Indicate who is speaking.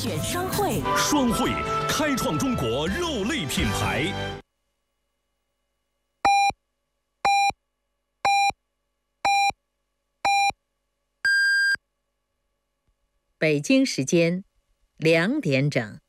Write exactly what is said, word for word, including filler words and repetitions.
Speaker 1: 选双汇，
Speaker 2: 双汇开创中国肉类品牌。
Speaker 3: 北京时间两点整。